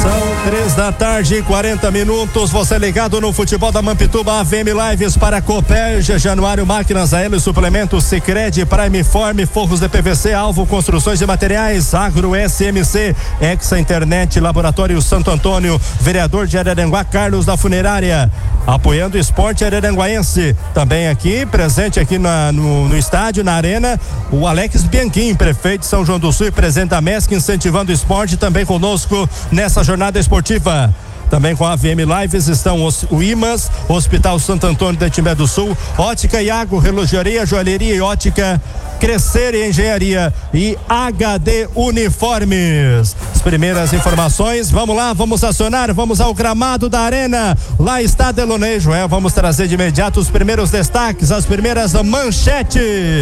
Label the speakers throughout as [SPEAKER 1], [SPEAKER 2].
[SPEAKER 1] 3h40. Você ligado no futebol da Mampituba, AVM Lives para Copérgia, Januário Máquinas, Aelo, Suplementos, Sicredi, Prime Form, Forros de PVC, Alvo Construções de Materiais, Agro SMC, Exa Internet, Laboratório Santo Antônio, vereador de Araranguá, Carlos da Funerária, apoiando o esporte araranguaense. Também aqui, presente aqui no estádio, na arena, o Alex Bianchim, prefeito de São João do Sul e presidente da MESC, incentivando o esporte, também conosco nessa jornada esportiva. Também com a AVM Lives estão o IMAS, Hospital Santo Antônio da Timbé do Sul, Ótica Iago, Relojoaria, Joalheria e Ótica, Crescer e Engenharia e HD Uniformes. As primeiras informações, vamos lá, vamos acionar, vamos ao gramado da arena. Lá está Delonei Joel, vamos trazer de imediato os primeiros destaques, as primeiras manchetes.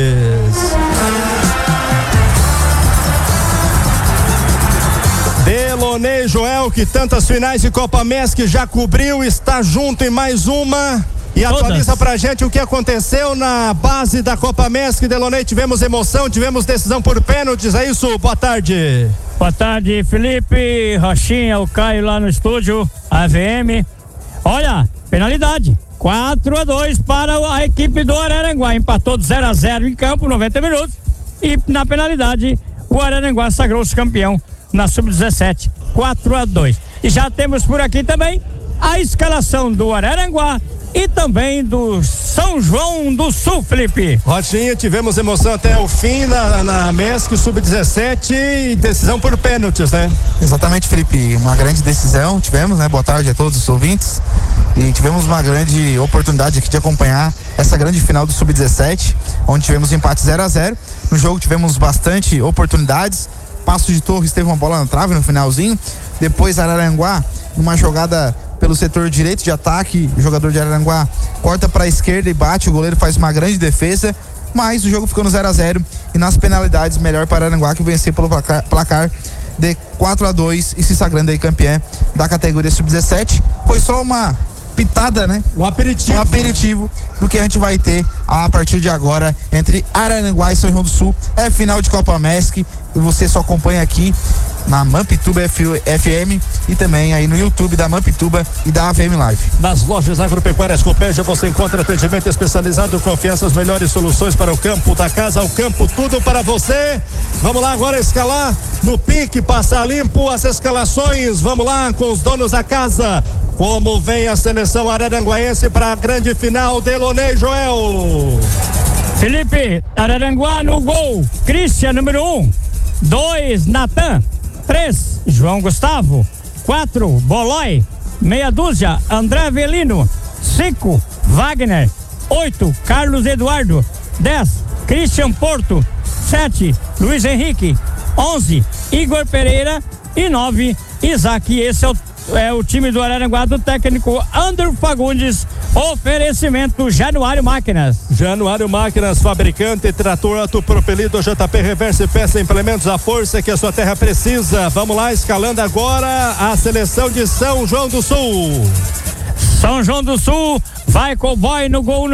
[SPEAKER 1] Delonei Joel, que tantas finais de Copa MESC já cobriu, está junto em mais uma e atualiza pra gente o que aconteceu na base da Copa MESC. Delonei, tivemos emoção, tivemos decisão por pênaltis, é isso? Boa tarde.
[SPEAKER 2] Boa tarde, Felipe, Rochinha, o Caio lá no estúdio, AVM. Olha, penalidade, 4-2 para a equipe do Araranguá, empatou 0-0 em campo, 90 minutos, e na penalidade o Araranguá sagrou-se campeão na Sub-17, 4-2. E já temos por aqui também a escalação do Araranguá e também do São João do Sul, Felipe.
[SPEAKER 1] Rochinha, tivemos emoção até o fim na MESC Sub-17 e decisão por pênaltis, né?
[SPEAKER 3] Exatamente, Felipe, uma grande decisão tivemos, né? Boa tarde a todos os ouvintes, e tivemos uma grande oportunidade aqui de acompanhar essa grande final do Sub-17, onde tivemos empate 0-0. No jogo tivemos bastante oportunidades. Passo de Torres teve uma bola na trave no finalzinho. Depois Araranguá, numa jogada pelo setor direito de ataque, o jogador de Araranguá corta para a esquerda e bate, o goleiro faz uma grande defesa, mas o jogo ficou no 0-0 e nas penalidades melhor para Araranguá, que venceu pelo placar de 4-2 e se sagrando aí campeão da categoria Sub-17. Foi só uma pitada, né? Um aperitivo do que a gente vai ter a partir de agora entre Araranguá e São João do Sul. É final de Copa MESC e você só acompanha aqui na Mampituba FM e também aí no YouTube da Mampituba e da AVM Live.
[SPEAKER 1] Nas lojas agropecuárias Copérgia você encontra atendimento especializado, confiança, as melhores soluções para o campo, da casa ao campo, tudo para você. Vamos lá agora escalar no pique, passar limpo as escalações. Vamos lá com os donos da casa. Como vem a seleção araranguaense para a grande final, Delonei Joel?
[SPEAKER 2] Felipe, Araranguá no gol, Christian, número 1, 2, Natan, 3, João Gustavo, 4, Bolói, meia dúzia, André Avelino, 5, Wagner, 8, Carlos Eduardo, 10, Christian Porto, 7, Luiz Henrique, 11, Igor Pereira e 9, Isaac. Esse é o time do Araranguá do técnico André Fagundes. Oferecimento Januário Máquinas.
[SPEAKER 1] Januário Máquinas, fabricante, trator autopropelido, JP Reverse, peça, implementos, a força que a sua terra precisa. Vamos lá, escalando agora a seleção de São João do Sul.
[SPEAKER 2] São João do Sul, vai Cowboy no gol.